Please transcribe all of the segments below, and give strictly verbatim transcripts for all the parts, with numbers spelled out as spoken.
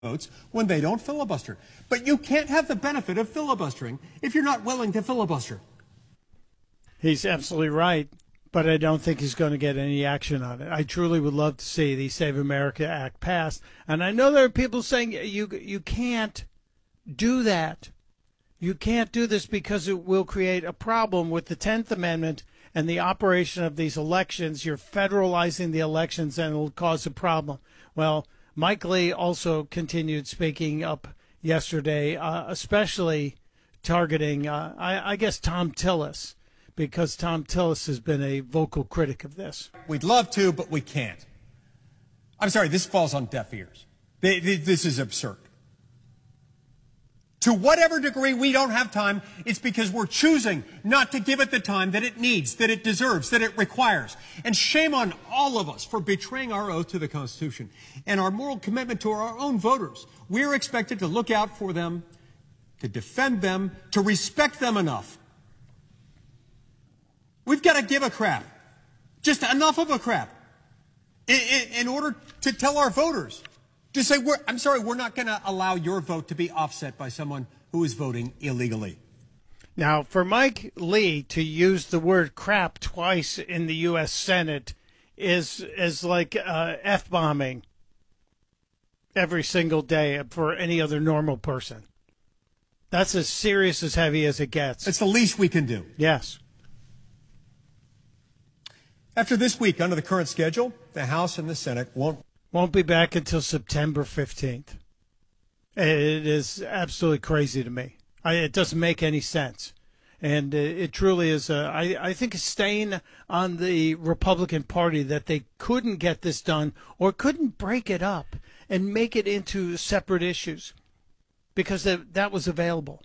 votes when they don't filibuster. But you can't have the benefit of filibustering if you're not willing to filibuster. He's absolutely right, but I don't think he's going to get any action on it. I truly would love to see the Save America Act passed. And I know there are people saying you you can't do that. You can't do this because it will create a problem with the tenth Amendment and the operation of these elections. You're federalizing the elections and it'll cause a problem. Well, Mike Lee also continued speaking up yesterday, uh, especially targeting, uh, I, I guess, Thom Tillis, because Thom Tillis has been a vocal critic of this. We'd love to, but we can't. I'm sorry, this falls on deaf ears. This is absurd. To whatever degree we don't have time, it's because we're choosing not to give it the time that it needs, that it deserves, that it requires. And shame on all of us for betraying our oath to the Constitution and our moral commitment to our own voters. We're expected to look out for them, to defend them, to respect them enough. We've got to give a crap, just enough of a crap, in, in, in order to tell our voters. To say, we're, I'm sorry, we're not going to allow your vote to be offset by someone who is voting illegally. Now, for Mike Lee to use the word crap twice in the U S Senate is is like uh, F-bombing every single day for any other normal person. That's as serious as heavy as it gets. It's the least we can do. Yes. After this week, under the current schedule, the House and the Senate won't Won't be back until September fifteenth. It is absolutely crazy to me. I, it doesn't make any sense. And it, it truly is, a, I, I think, a stain on the Republican Party that they couldn't get this done or couldn't break it up and make it into separate issues because that, that was available.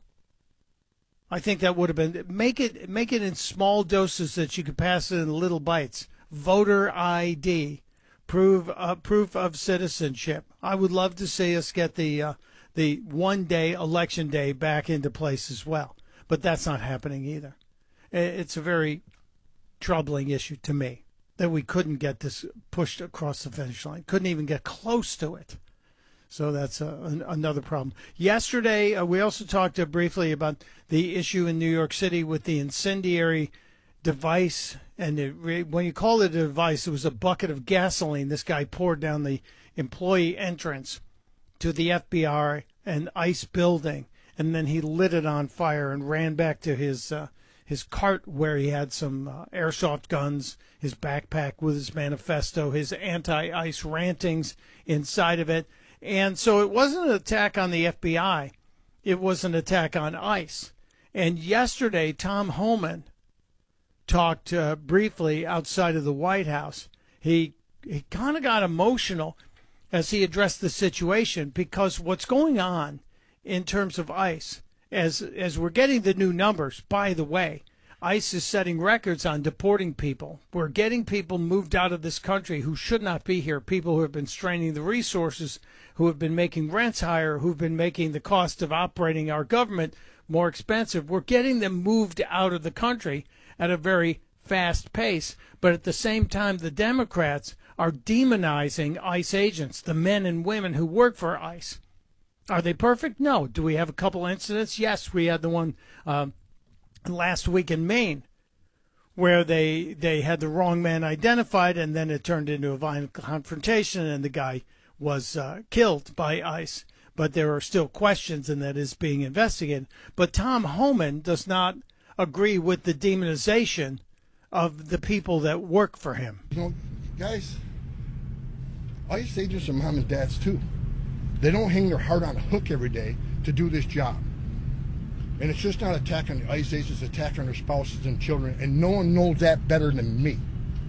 I think that would have been, make it, make it in small doses that you could pass it in little bites. Voter I D. Prove uh, proof of citizenship. I would love to see us get the uh, the one day election day back into place as well, but that's not happening either. It's a very troubling issue to me that we couldn't get this pushed across the finish line, couldn't even get close to it. So that's uh, an, another problem. Yesterday, uh, we also talked uh, briefly about the issue in New York City with the incendiary device. And it, when you call it a device, it was a bucket of gasoline this guy poured down the employee entrance to the F B I and ICE building. And then he lit it on fire and ran back to his uh, his cart where he had some uh, airsoft guns, his backpack with his manifesto, his anti-ICE rantings inside of it. And so it wasn't an attack on the F B I. It was an attack on ICE. And yesterday, Tom Homan talked uh, briefly outside of the White House. He he kind of got emotional as he addressed the situation because what's going on in terms of ICE, as as we're getting the new numbers, by the way, ICE is setting records on deporting people. We're getting people moved out of this country who should not be here, people who have been straining the resources, who have been making rents higher, who've been making the cost of operating our government more expensive. We're getting them moved out of the country at a very fast pace. But at the same time, the Democrats are demonizing ICE agents, the men and women who work for ICE. Are they perfect? No. Do we have a couple incidents? Yes, we had the one uh, last week in Maine where they they had the wrong man identified, and then it turned into a violent confrontation, and the guy was uh, killed by ICE. But there are still questions, and that is being investigated. But Tom Homan does not agree with the demonization of the people that work for him. You know, guys, ICE agents are mom and dads too. They don't hang their heart on a hook every day to do this job. And it's just not an attack on the ICE agents, it's an attack on their spouses and children, and no one knows that better than me.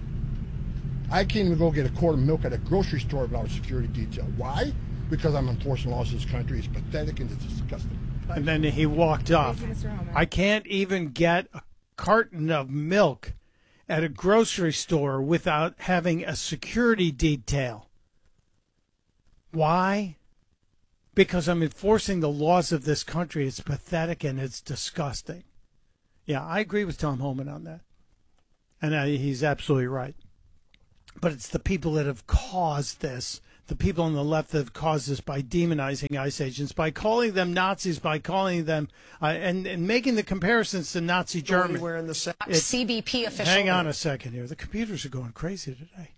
I can't even go get a quart of milk at a grocery store without a security detail. Why? Because I'm enforcing laws in this country. It's pathetic and it's disgusting. And then he walked off. I can't even get a carton of milk at a grocery store without having a security detail. Why? Because I'm enforcing the laws of this country. It's pathetic and it's disgusting. Yeah, I agree with Tom Homan on that. And uh, he's absolutely right. But it's the people that have caused this the people on the left that have caused this by demonizing ICE agents, by calling them Nazis, by calling them uh, and and making the comparisons to Nazi Germany. We're in the C B P official. Hang on a second here. The computers are going crazy today.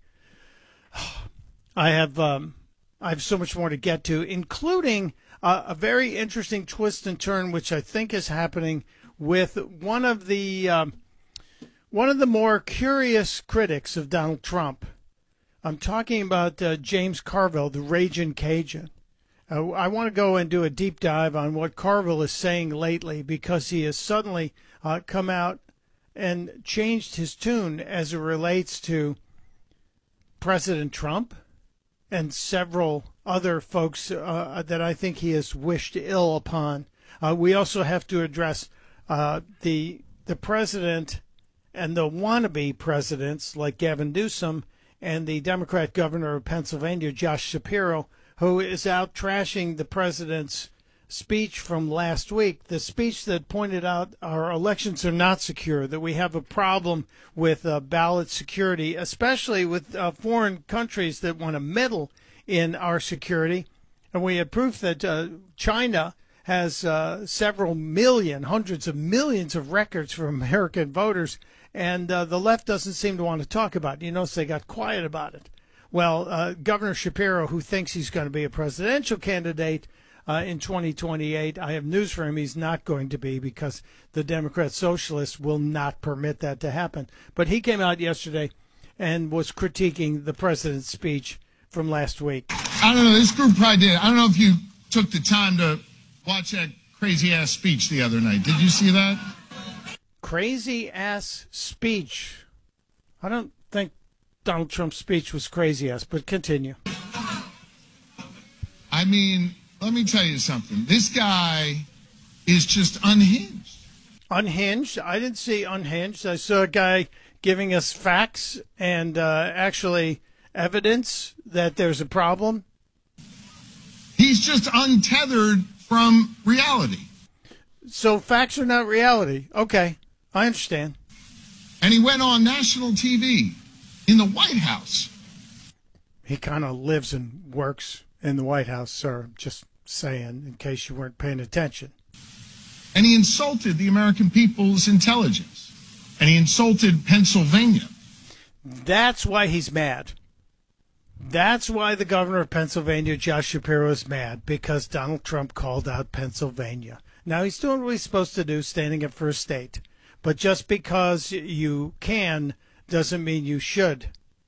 I have um, I have so much more to get to, including uh, a very interesting twist and turn, which I think is happening with one of the um, one of the more curious critics of Donald Trump. I'm talking about uh, James Carville, the Ragin' Cajun. Uh, I want to go and do a deep dive on what Carville is saying lately, because he has suddenly uh, come out and changed his tune as it relates to President Trump and several other folks uh, that I think he has wished ill upon. Uh, we also have to address uh, the the president and the wannabe presidents like Gavin Newsom and the Democrat governor of Pennsylvania, Josh Shapiro, who is out trashing the president's speech from last week, the speech that pointed out our elections are not secure, that we have a problem with uh, ballot security, especially with uh, foreign countries that want to meddle in our security. And we had proof that uh, China has uh, several million, hundreds of millions of records for American voters, and uh, the left doesn't seem to want to talk about it. You notice they got quiet about it. Well, uh, Governor Shapiro, who thinks he's going to be a presidential candidate uh, in twenty twenty-eight, I have news for him. He's not going to be, because the Democrat Socialists will not permit that to happen. But he came out yesterday and was critiquing the president's speech from last week. I don't know. This group probably did. I don't know if you took the time to watch that crazy-ass speech the other night. Did you see that? Crazy-ass speech. I don't think Donald Trump's speech was crazy-ass, but continue. I mean, let me tell you something. This guy is just unhinged. Unhinged? I didn't see unhinged. I saw a guy giving us facts and uh, actually evidence that there's a problem. He's just untethered from reality. So facts are not reality. Okay, I understand. And he went on national T V in the White House. He kind of lives and works in the White House, sir. Just saying, in case you weren't paying attention. And he insulted the American people's intelligence. And he insulted Pennsylvania. That's why he's mad. That's why the governor of Pennsylvania, Josh Shapiro, is mad, because Donald Trump called out Pennsylvania. Now, he's doing what he's supposed to do, standing up for a state. But just because you can doesn't mean you should.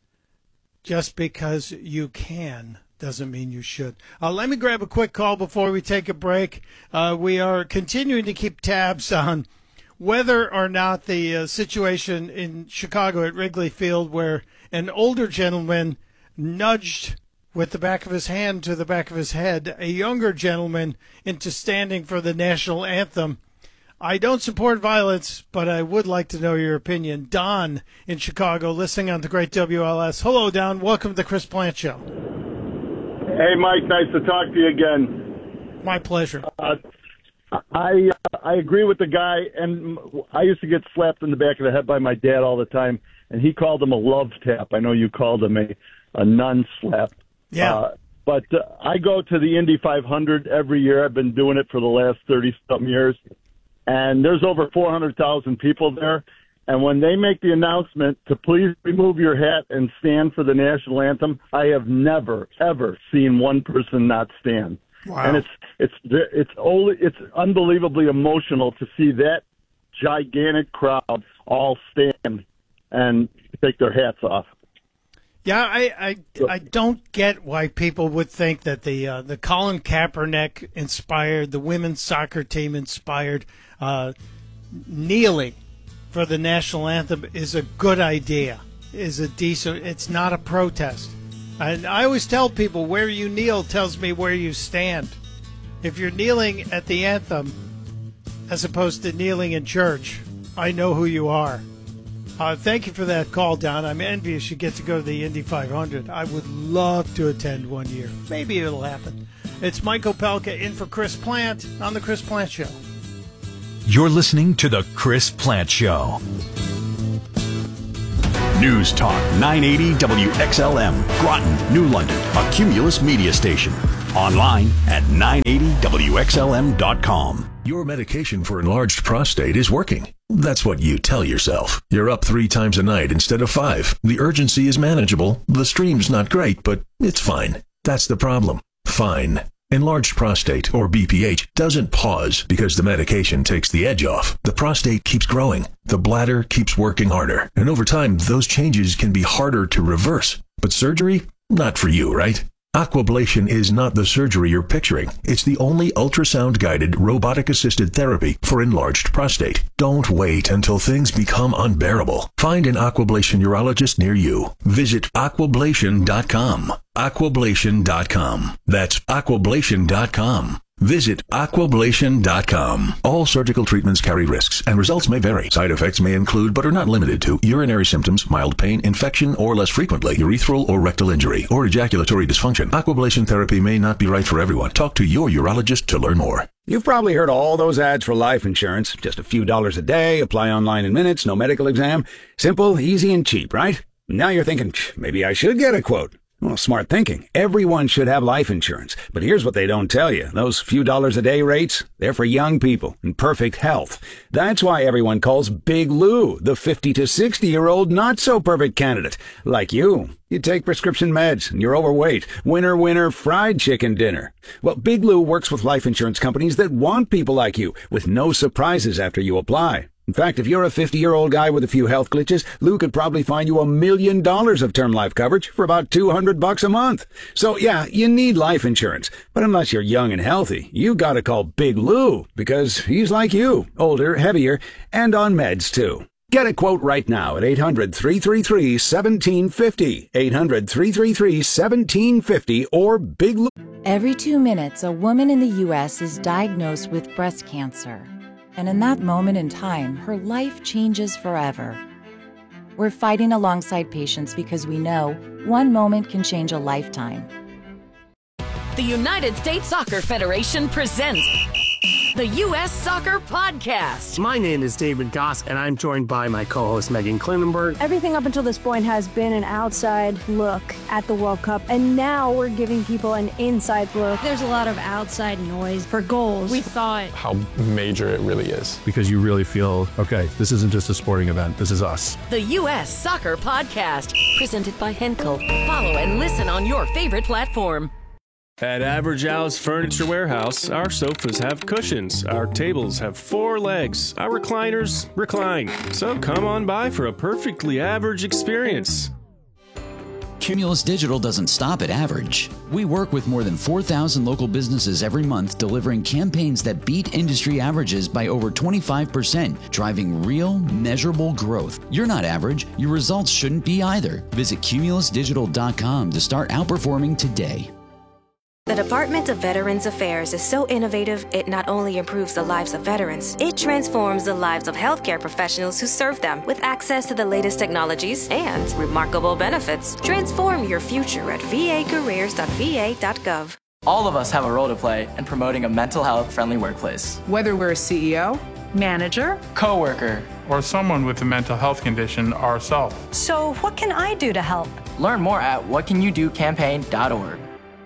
Just because you can doesn't mean you should. Uh, let me grab a quick call before we take a break. Uh, we are continuing to keep tabs on whether or not the uh, situation in Chicago at Wrigley Field, where an older gentleman nudged with the back of his hand to the back of his head a younger gentleman into standing for the national anthem. I don't support violence, but I would like to know your opinion. Don in Chicago, listening on the great W L S. Hello, Don. Welcome to the Chris Plant Show. Hey, Mike. Nice to talk to you again. My pleasure. Uh, I uh, I agree with the guy, and I used to get slapped in the back of the head by my dad all the time, and he called him a love tap. I know you called him a, a nun slap. Yeah. Uh, but uh, I go to the Indy five hundred every year. I've been doing it for the last thirty-something years. And there's over four hundred thousand people there. And when they make the announcement to please remove your hat and stand for the national anthem, I have never, ever seen one person not stand. Wow. And it's it's it's only, it's unbelievably emotional to see that gigantic crowd all stand and take their hats off. Yeah, I, I, I don't get why people would think that the uh, the Colin Kaepernick inspired, the women's soccer team inspired, uh, kneeling for the national anthem is a good idea, is a decent, it's not a protest. And I always tell people, where you kneel tells me where you stand. If you're kneeling at the anthem as opposed to kneeling in church, I know who you are. Uh, thank you for that call, Don. I'm envious you get to go to the Indy five hundred. I would love to attend one year. Maybe it'll happen. It's Mike Opelka in for Chris Plant on The Chris Plant Show. You're listening to The Chris Plant Show. News Talk nine eighty W X L M, Groton, New London, a Cumulus media station. Online at nine eighty W X L M dot com. Your medication for enlarged prostate is working. That's what you tell yourself. You're up three times a night instead of five. The urgency is manageable. The stream's not great, but it's fine. That's the problem. Fine. Enlarged prostate, or B P H, doesn't pause because the medication takes the edge off. The prostate keeps growing. The bladder keeps working harder. And over time, those changes can be harder to reverse. But surgery? Not for you, right? Aquablation is not the surgery you're picturing. It's the only ultrasound-guided, robotic-assisted therapy for enlarged prostate. Don't wait until things become unbearable. Find an Aquablation urologist near you. Visit aquablation dot com. aquablation dot com. That's aquablation dot com. Visit aquablation dot com. All surgical treatments carry risks, and results may vary. Side effects may include, but are not limited to, urinary symptoms, mild pain, infection, or less frequently, urethral or rectal injury, or ejaculatory dysfunction. Aquablation therapy may not be right for everyone. Talk to your urologist to learn more. You've probably heard all those ads for life insurance. Just a few dollars a day, apply online in minutes, no medical exam. Simple, easy, and cheap, right? Now you're thinking, maybe I should get a quote. Well, smart thinking. Everyone should have life insurance. But here's what they don't tell you. Those few dollars a day rates, they're for young people in perfect health. That's why everyone calls Big Lou the fifty to sixty-year-old not-so-perfect candidate. Like you. You take prescription meds, and you're overweight. Winner, winner, fried chicken dinner. Well, Big Lou works with life insurance companies that want people like you, with no surprises after you apply. In fact, if you're a fifty-year-old guy with a few health glitches, Lou could probably find you a million dollars of term life coverage for about two hundred bucks a month. So yeah, you need life insurance. But unless you're young and healthy, you gotta call Big Lou, because he's like you, older, heavier, and on meds too. Get a quote right now at eight hundred, three three three, one seven five zero, eight hundred, three three three, one seven five zero, or Big Lou. Every two minutes, a woman in the U S is diagnosed with breast cancer. And in that moment in time, her life changes forever. We're fighting alongside patients because we know one moment can change a lifetime. The United States Soccer Federation presents the U S Soccer Podcast. My name is David Goss, and I'm joined by my co-host Megan Klinenberg. Everything up until this point has been an outside look at the World Cup, and now we're giving people an inside look. There's a lot of outside noise for goals. We thought how major it really is. Because you really feel, okay, this isn't just a sporting event, this is us. The U S Soccer Podcast, presented by Henkel. Follow and listen on your favorite platform. At Average Al's Furniture Warehouse, our sofas have cushions, our tables have four legs, our recliners recline. So come on by for a perfectly average experience. Cumulus Digital doesn't stop at average. We work with more than four thousand local businesses every month, delivering campaigns that beat industry averages by over twenty-five percent, driving real, measurable growth. You're not average. Your results shouldn't be either. Visit cumulus digital dot com to start outperforming today. The Department of Veterans Affairs is so innovative, it not only improves the lives of veterans, it transforms the lives of healthcare professionals who serve them with access to the latest technologies and remarkable benefits. Transform your future at v a careers dot v a dot gov. All of us have a role to play in promoting a mental health friendly workplace. Whether we're a C E O, manager, coworker, or someone with a mental health condition ourselves. So what can I do to help? Learn more at what can you do campaign dot org.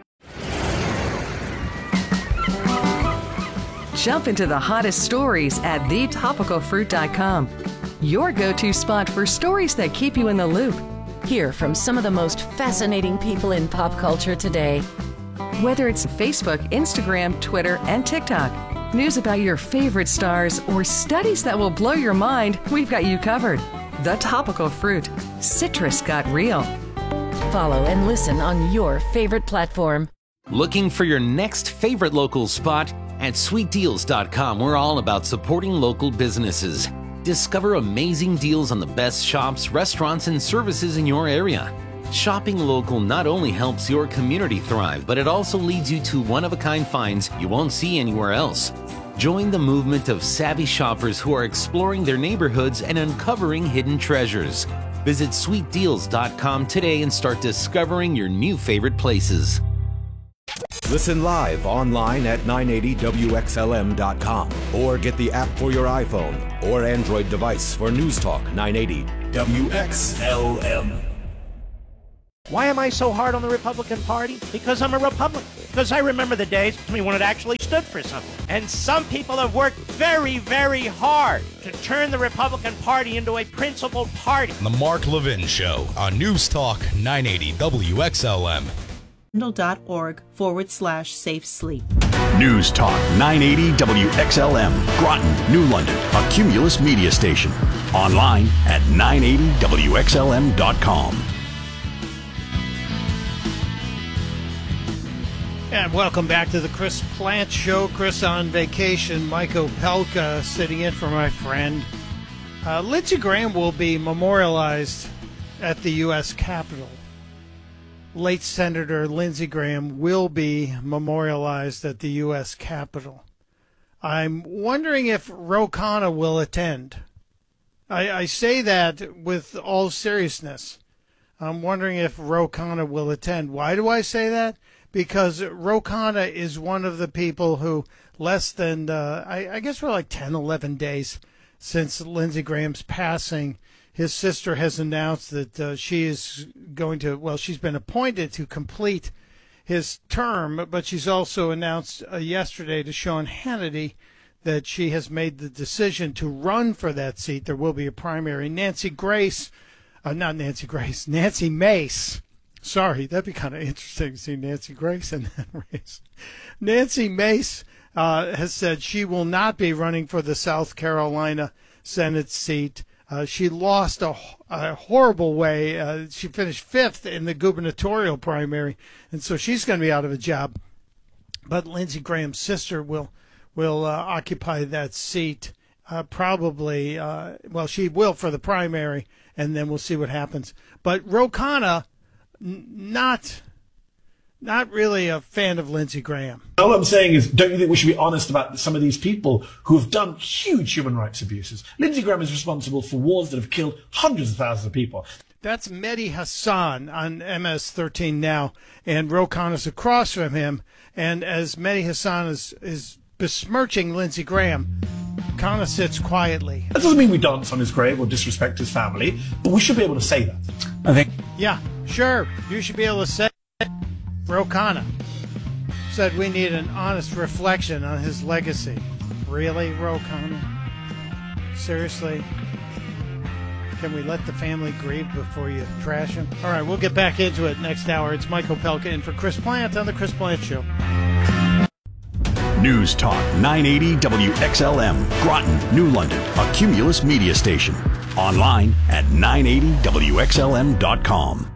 Jump into the hottest stories at the topical fruit dot com. Your go-to spot for stories that keep you in the loop. Hear from some of the most fascinating people in pop culture today. Whether it's Facebook, Instagram, Twitter, and TikTok, news about your favorite stars, or studies that will blow your mind, we've got you covered. The Topical Fruit. Citrus got real. Follow and listen on your favorite platform. Looking for your next favorite local spot? At sweet deals dot com, we're all about supporting local businesses. Discover amazing deals on the best shops, restaurants, and services in your area. Shopping local not only helps your community thrive, but it also leads you to one-of-a-kind finds you won't see anywhere else. Join the movement of savvy shoppers who are exploring their neighborhoods and uncovering hidden treasures. Visit sweet deals dot com today and start discovering your new favorite places. Listen live online at nine eighty W X L M dot com or get the app for your iPhone or Android device for News Talk nine eighty. W X L M. Why am I so hard on the Republican Party? Because I'm a Republican. Because I remember the days when it actually stood for something. And some people have worked very, very hard to turn the Republican Party into a principled party. The Mark Levin Show on News Talk nine eighty W X L M. Kindle.org forward slash safe sleep. News Talk nine eighty W X L M, Groton, New London, a Cumulus media station. Online at nine eighty W X L M dot com. And welcome back to the Chris Plante Show. Chris on vacation. Mike Opelka sitting in for my friend. Uh, Lindsey Graham will be memorialized at the U S Capitol. Late Senator Lindsey Graham will be memorialized at the U S Capitol. I'm wondering if Ro Khanna will attend. I, I say that with all seriousness. I'm wondering if Ro Khanna will attend. Why do I say that? Because Ro Khanna is one of the people who less than, uh, I, I guess we're like ten, eleven days since Lindsey Graham's passing, his sister has announced that uh, she is going to, well, she's been appointed to complete his term, but she's also announced uh, yesterday to Sean Hannity that she has made the decision to run for that seat. There will be a primary. Nancy Grace, uh, not Nancy Grace, Nancy Mace. Sorry, that'd be kind of interesting to see Nancy Grace in that race. Nancy Mace uh, has said she will not be running for the South Carolina Senate seat. Uh, she lost a, a horrible way. Uh, she finished fifth in the gubernatorial primary, and so she's going to be out of a job. But Lindsey Graham's sister will will uh, occupy that seat, uh, probably. Uh, well, she will for the primary, and then we'll see what happens. But Ro Khanna, not not really a fan of Lindsey Graham. All I'm saying is, don't you think we should be honest about some of these people who have done huge human rights abuses? Lindsey Graham is responsible for wars that have killed hundreds of thousands of people. That's Mehdi Hassan on M S thirteen Now, and Ro Khanna's across from him. And as Mehdi Hassan is, is besmirching Lindsey Graham, Khanna sits quietly. That doesn't mean we dance on his grave or disrespect his family, but we should be able to say that. I think. Yeah, sure. You should be able to say it. Ro Khanna said we need an honest reflection on his legacy. Really, Ro Khanna? Seriously? Can we let the family grieve before you trash him? All right, we'll get back into it next hour. It's Mike Opelka in for Chris Plante on the Chris Plante Show. News Talk nine eighty W X L M, Groton, New London, a Cumulus media station. Online at nine eighty W X L M dot com.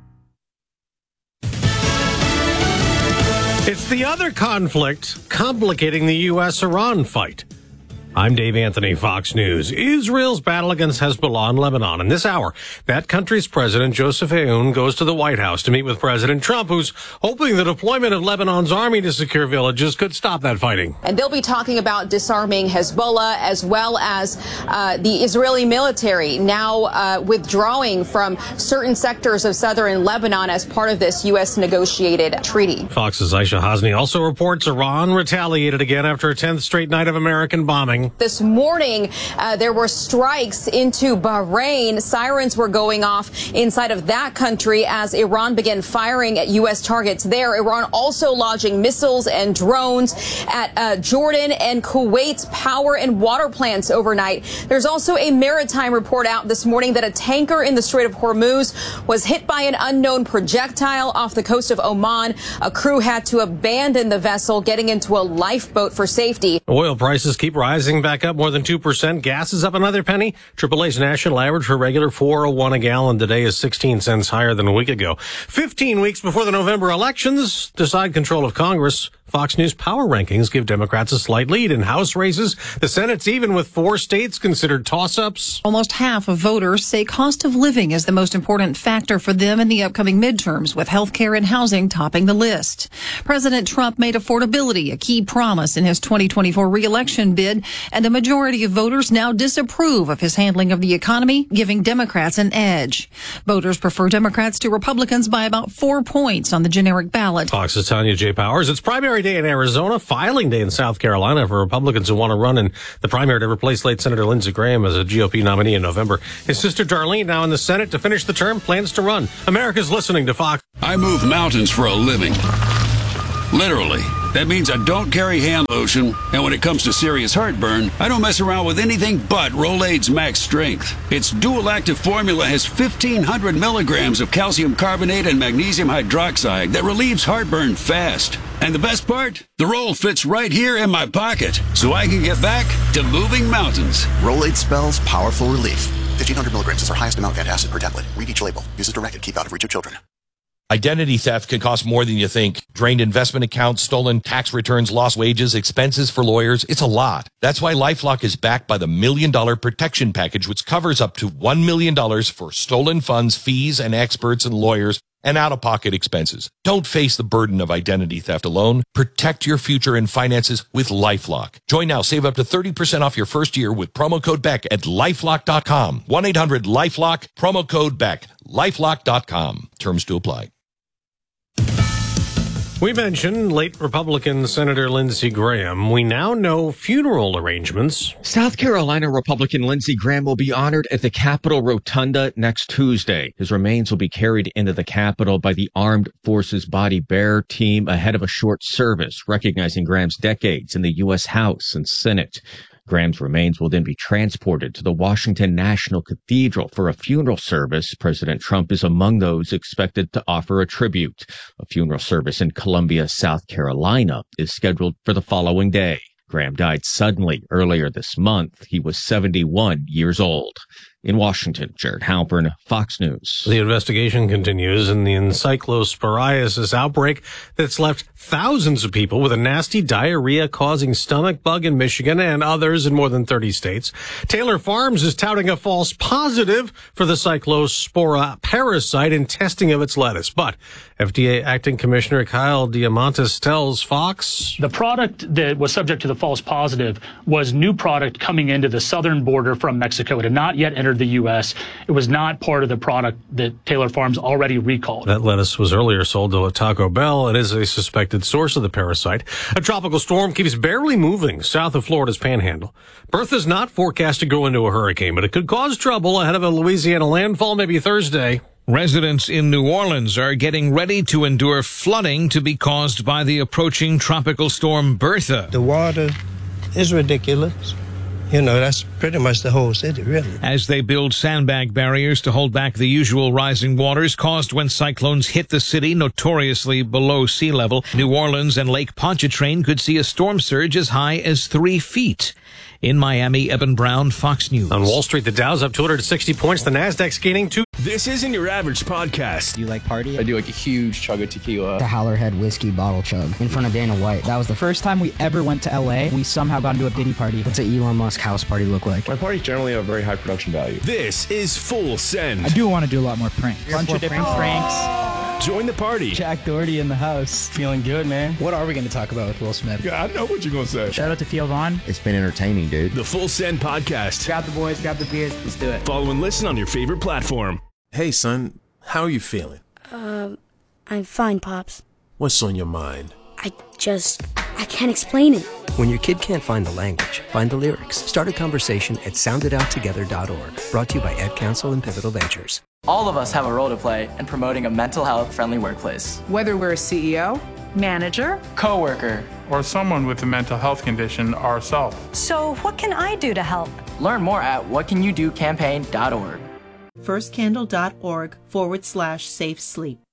It's the other conflict complicating the U S Iran fight. I'm Dave Anthony, Fox News. Israel's battle against Hezbollah in Lebanon. In this hour, that country's president, Joseph Aoun, goes to the White House to meet with President Trump, who's hoping the deployment of Lebanon's army to secure villages could stop that fighting. And they'll be talking about disarming Hezbollah, as well as uh, the Israeli military now uh, withdrawing from certain sectors of southern Lebanon as part of this U S negotiated treaty. Fox's Aisha Hasni also reports Iran retaliated again after a tenth straight night of American bombing. This morning, uh, there were strikes into Bahrain. Sirens were going off inside of that country as Iran began firing at U S targets there. Iran also launching missiles and drones at uh, Jordan and Kuwait's power and water plants overnight. There's also a maritime report out this morning that a tanker in the Strait of Hormuz was hit by an unknown projectile off the coast of Oman. A crew had to abandon the vessel, getting into a lifeboat for safety. Oil prices keep rising back up more than two percent. Gas is up another penny. triple A's national average for regular four oh one a gallon today is sixteen cents higher than a week ago. fifteen weeks before the November elections decide control of Congress. Fox News power rankings give Democrats a slight lead in House races. The Senate's even with four states considered toss-ups. Almost half of voters say cost of living is the most important factor for them in the upcoming midterms, with health care and housing topping the list. President Trump made affordability a key promise in his twenty twenty-four re-election bid. And a majority of voters now disapprove of his handling of the economy, giving Democrats an edge. Voters prefer Democrats to Republicans by about four points on the generic ballot. Fox's Tanya J. Powers. It's primary day in Arizona, filing day in South Carolina for Republicans who want to run in the primary to replace late Senator Lindsey Graham as a G O P nominee in November. His sister Darlene, now in the Senate to finish the term, plans to run. America's listening to Fox. I move mountains for a living. Literally. That means I don't carry hand lotion, and when it comes to serious heartburn, I don't mess around with anything but Rolaids Max Strength. Its dual-active formula has fifteen hundred milligrams of calcium carbonate and magnesium hydroxide that relieves heartburn fast. And the best part? The roll fits right here in my pocket, so I can get back to moving mountains. Rolaids spells powerful relief. fifteen hundred milligrams is our highest amount of antacid per tablet. Read each label. Use as directed. Keep out of reach of children. Identity theft can cost more than you think. Drained investment accounts, stolen tax returns, lost wages, expenses for lawyers. It's a lot. That's why LifeLock is backed by the Million Dollar Protection Package, which covers up to one million dollars for stolen funds, fees, and experts and lawyers, and out-of-pocket expenses. Don't face the burden of identity theft alone. Protect your future and finances with LifeLock. Join now. Save up to thirty percent off your first year with promo code Beck at lifelock dot com. one eight hundred lifelock, promo code Beck. lifelock dot com. Terms to apply. We mentioned late Republican Senator Lindsey Graham. We now know funeral arrangements. South Carolina Republican Lindsey Graham will be honored at the Capitol Rotunda next Tuesday. His remains will be carried into the Capitol by the Armed Forces Body Bearer team ahead of a short service, recognizing Graham's decades in the U S House and Senate. Graham's remains will then be transported to the Washington National Cathedral for a funeral service. President Trump is among those expected to offer a tribute. A funeral service in Columbia, South Carolina is scheduled for the following day. Graham died suddenly earlier this month. He was seventy-one years old. In Washington, Jared Halpern, Fox News. The investigation continues in the encyclosporiasis outbreak that's left thousands of people with a nasty diarrhea-causing stomach bug in Michigan and others in more than thirty states. Taylor Farms is touting a false positive for the cyclospora parasite in testing of its lettuce. But F D A Acting Commissioner Kyle Diamantis tells Fox the product that was subject to the false positive was new product coming into the southern border from Mexico. It had not yet entered the U S. It was not part of the product that Taylor Farms already recalled. That lettuce was earlier sold to a Taco Bell and is a suspected source of the parasite. A tropical storm keeps barely moving south of Florida's panhandle. Bertha's not forecast to go into a hurricane, but it could cause trouble ahead of a Louisiana landfall maybe Thursday. Residents in New Orleans are getting ready to endure flooding to be caused by the approaching tropical storm Bertha. The water is ridiculous. You know, that's pretty much the whole city, really. As they build sandbag barriers to hold back the usual rising waters caused when cyclones hit the city notoriously below sea level, New Orleans and Lake Pontchartrain could see a storm surge as high as three feet. In Miami, Eben Brown, Fox News. On Wall Street, the Dow's up two hundred sixty points. The Nasdaq's gaining two. This isn't your average podcast. You like party? I do like a huge chug of tequila. The Howlerhead whiskey bottle chug in front of Dana White. That was the first time we ever went to L A. We somehow got into a Diddy party. What's an Elon Musk house party look like? My parties generally have very high production value. This is Full Send. I do want to do a lot more pranks. A bunch of different pranks. Join the party. Jack Doherty in the house. Feeling good, man. What are we going to talk about with Will Smith? Yeah, I know what you're going to say. Shout out to Theo Vaughn. It's been entertaining, dude. The Full Send Podcast. Grab the boys, grab the beers. Let's do it. Follow and listen on your favorite platform. Hey, son. How are you feeling? Um, I'm fine, Pops. What's on your mind? I just... I can't explain it. When your kid can't find the language, find the lyrics. Start a conversation at sound it out together dot org. Brought to you by Ed Council and Pivotal Ventures. All of us have a role to play in promoting a mental health friendly workplace. Whether we're a C E O, manager, coworker, or someone with a mental health condition ourselves. So what can I do to help? Learn more at what can you do campaign dot org. first candle dot org forward slash safe sleep.